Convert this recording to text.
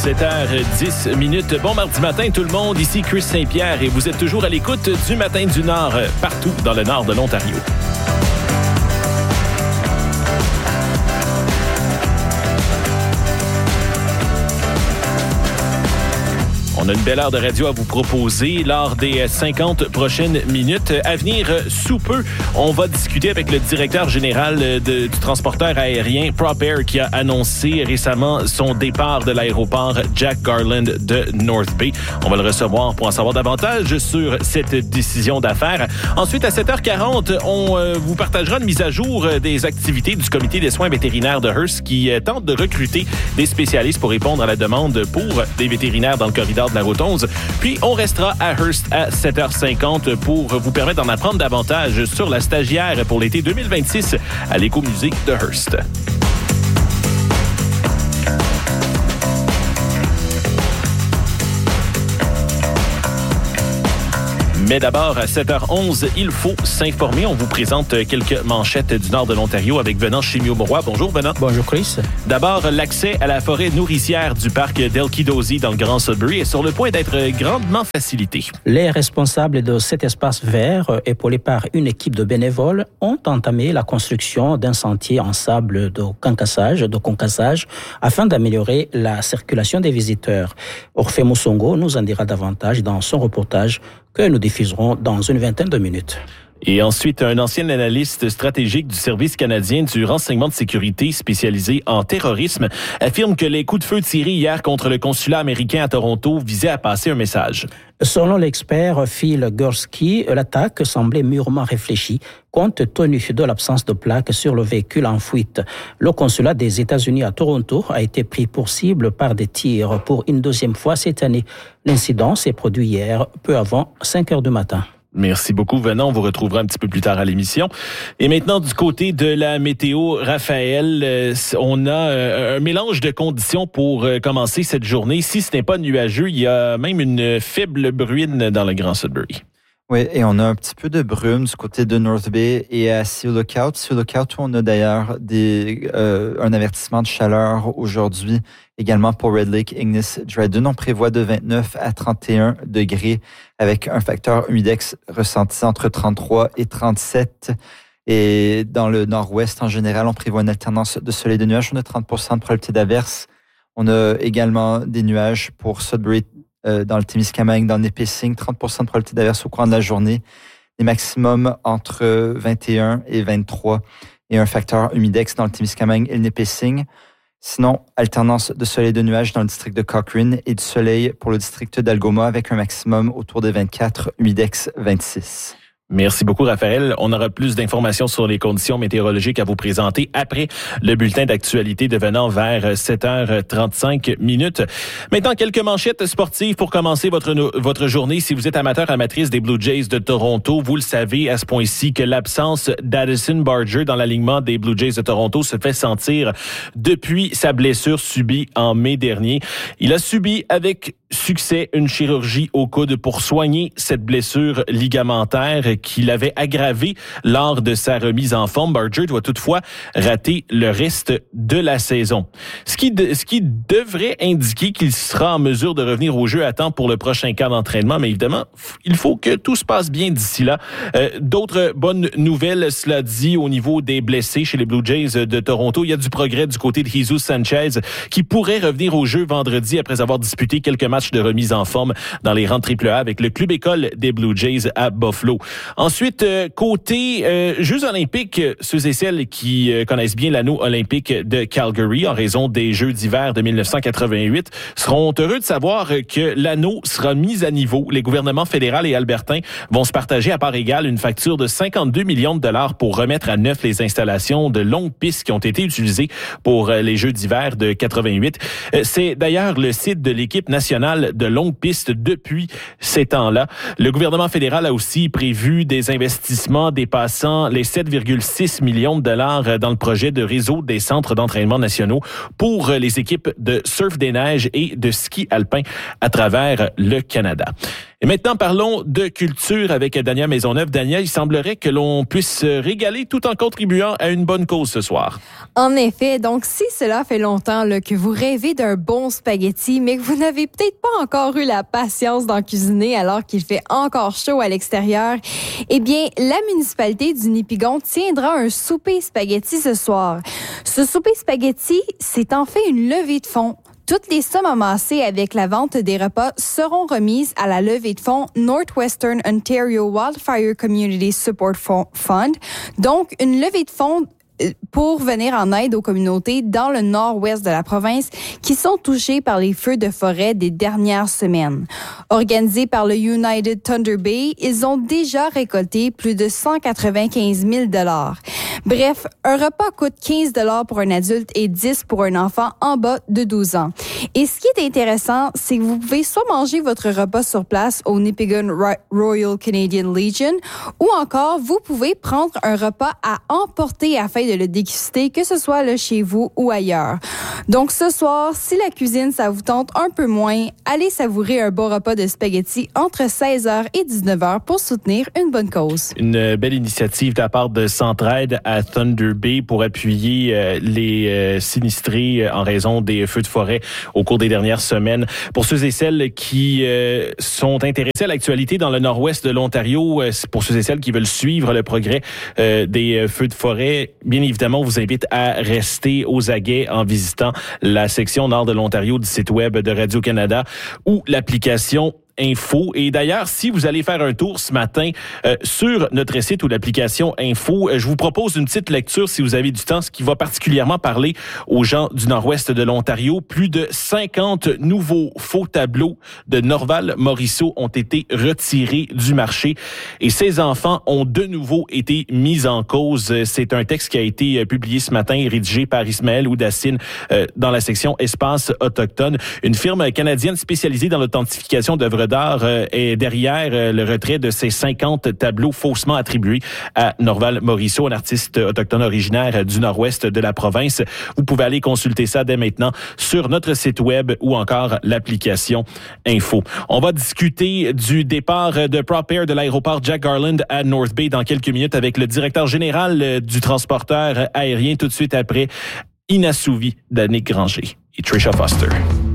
7h10. Bon mardi matin tout le monde, ici Chris Saint-Pierre et vous êtes toujours à l'écoute du Matin du Nord, partout dans le nord de l'Ontario. On a une belle heure de radio à vous proposer lors des 50 prochaines minutes. À venir, sous peu, on va discuter avec le directeur général du transporteur aérien PropAir qui a annoncé récemment son départ de l'aéroport Jack Garland de North Bay. On va le recevoir pour en savoir davantage sur cette décision d'affaires. Ensuite, à 7h40, on vous partagera une mise à jour des activités du comité des soins vétérinaires de Hearst qui tente de recruter des spécialistes pour répondre à la demande pour des vétérinaires dans le corridor de la route 11. Puis, on restera à Hearst à 7h50 pour vous permettre d'en apprendre davantage sur la stagiaire pour l'été 2026 à l'Écomusée de Hearst. Mais d'abord, à 7h11, il faut s'informer. On vous présente quelques manchettes du nord de l'Ontario avec Venant Chimio-Moroy. Bonjour, Venant. Bonjour, Chris. D'abord, l'accès à la forêt nourricière du parc d'Elkidosey dans le Grand Sudbury est sur le point d'être grandement facilité. Les responsables de cet espace vert, épaulés par une équipe de bénévoles, ont entamé la construction d'un sentier en sable de concassage, afin d'améliorer la circulation des visiteurs. Orphée Moussongo nous en dira davantage dans son reportage que nous diffuserons dans une vingtaine de minutes. Et ensuite, un ancien analyste stratégique du Service canadien du renseignement de sécurité spécialisé en terrorisme affirme que les coups de feu tirés hier contre le consulat américain à Toronto visaient à passer un message. Selon l'expert Phil Gursky, l'attaque semblait mûrement réfléchie compte tenu de l'absence de plaques sur le véhicule en fuite. Le consulat des États-Unis à Toronto a été pris pour cible par des tirs pour une deuxième fois cette année. L'incident s'est produit hier, peu avant 5 heures du matin. Merci beaucoup, Venant. On vous retrouvera un petit peu plus tard à l'émission. Et maintenant, du côté de la météo, Raphaël, on a un mélange de conditions pour commencer cette journée. Si ce n'est pas nuageux, il y a même une faible bruine dans le Grand Sudbury. Oui, et on a un petit peu de brume du côté de North Bay et à Sea Lookout. Sea Lookout, on a d'ailleurs un avertissement de chaleur aujourd'hui, également pour Red Lake, Ignis, Dryden. On prévoit de 29 à 31 degrés avec un facteur humidex ressenti entre 33 et 37. Et dans le nord-ouest, en général, on prévoit une alternance de soleil et de nuages. On a 30 de probabilité d'averse. On a également des nuages pour Sudbury, dans le Témiscamingue, dans le Nipissing, 30 de probabilité d'averse au cours de la journée. Des maximums entre 21 et 23 et un facteur humidex dans le Témiscamingue et le Nipissing. Sinon, alternance de soleil et de nuages dans le district de Cochrane et du soleil pour le district d'Algoma avec un maximum autour de 24, humidex 26. Merci beaucoup, Raphaël. On aura plus d'informations sur les conditions météorologiques à vous présenter après le bulletin d'actualité devenant vers 7h35 minutes. Maintenant, quelques manchettes sportives pour commencer votre journée. Si vous êtes amateur, amatrice des Blue Jays de Toronto, vous le savez à ce point-ci que l'absence d'Addison Barger dans l'alignement des Blue Jays de Toronto se fait sentir depuis sa blessure subie en mai dernier. Il a subi avec succès une chirurgie au coude pour soigner cette blessure ligamentaire qu'il avait aggravée lors de sa remise en forme. Barger doit toutefois rater le reste de la saison. Ce qui devrait indiquer qu'il sera en mesure de revenir au jeu à temps pour le prochain camp d'entraînement, mais évidemment, il faut que tout se passe bien d'ici là. D'autres bonnes nouvelles, cela dit, au niveau des blessés chez les Blue Jays de Toronto. Il y a du progrès du côté de Jesus Sanchez qui pourrait revenir au jeu vendredi après avoir disputé quelques matchs de remise en forme dans les rangs de AAA avec le club école des Blue Jays à Buffalo. Ensuite, côté Jeux olympiques, ceux et celles qui connaissent bien l'anneau olympique de Calgary en raison des Jeux d'hiver de 1988 seront heureux de savoir que l'anneau sera mis à niveau. Les gouvernements fédéral et albertain vont se partager à part égale une facture de 52 millions de dollars pour remettre à neuf les installations de longues pistes qui ont été utilisées pour les Jeux d'hiver de 88. C'est d'ailleurs le site de l'équipe nationale de longue piste depuis ces temps-là. Le gouvernement fédéral a aussi prévu vu des investissements dépassant les 7,6 millions de dollars dans le projet de réseau des centres d'entraînement nationaux pour les équipes de surf des neiges et de ski alpin à travers le Canada. Et maintenant, parlons de culture avec Dania Maisonneuve. Dania, il semblerait que l'on puisse se régaler tout en contribuant à une bonne cause ce soir. En effet, donc si cela fait longtemps que vous rêvez d'un bon spaghetti, mais que vous n'avez peut-être pas encore eu la patience d'en cuisiner alors qu'il fait encore chaud à l'extérieur, eh bien, la municipalité du Nipigon tiendra un souper spaghetti ce soir. Ce souper spaghetti, c'est en fait une levée de fonds. Toutes les sommes amassées avec la vente des repas seront remises à la levée de fonds Northwestern Ontario Wildfire Community Support Fund. Donc, une levée de fonds pour venir en aide aux communautés dans le nord-ouest de la province qui sont touchées par les feux de forêt des dernières semaines. Organisés par le United Thunder Bay, ils ont déjà récolté plus de 195 000 $. Bref, un repas coûte 15 $ pour un adulte et 10 pour un enfant en bas de 12 ans. Et ce qui est intéressant, c'est que vous pouvez soit manger votre repas sur place au Nipigon Royal Canadian Legion ou encore vous pouvez prendre un repas à emporter afin de le déguster, que ce soit là chez vous ou ailleurs. Donc ce soir, si la cuisine ça vous tente un peu moins, allez savourer un bon repas de spaghettis entre 16h et 19h pour soutenir une bonne cause. Une belle initiative de la part de Centraide à Thunder Bay pour appuyer les sinistrés en raison des feux de forêt au cours des dernières semaines. Pour ceux et celles qui sont intéressés à l'actualité dans le nord-ouest de l'Ontario, pour ceux et celles qui veulent suivre le progrès des feux de forêt, bien évidemment, on vous invite à rester aux aguets en visitant la section nord de l'Ontario du site web de Radio-Canada ou l'application Info. Et d'ailleurs, si vous allez faire un tour ce matin sur notre site ou l'application Info, je vous propose une petite lecture si vous avez du temps, ce qui va particulièrement parler aux gens du nord-ouest de l'Ontario. Plus de 50 nouveaux faux tableaux de Norval Morisseau ont été retirés du marché et ces enfants ont de nouveau été mis en cause. C'est un texte qui a été publié ce matin et rédigé par Ismaël Oudassine dans la section Espace autochtone. Une firme canadienne spécialisée dans l'authentification d'œuvres d'art est derrière le retrait de ces 50 tableaux faussement attribués à Norval Morisseau, un artiste autochtone originaire du nord-ouest de la province. Vous pouvez aller consulter ça dès maintenant sur notre site web ou encore l'application Info. On va discuter du départ de Prop Air de l'aéroport Jack Garland à North Bay dans quelques minutes avec le directeur général du transporteur aérien tout de suite après Inassouvi d'Annick Granger et Trisha Foster.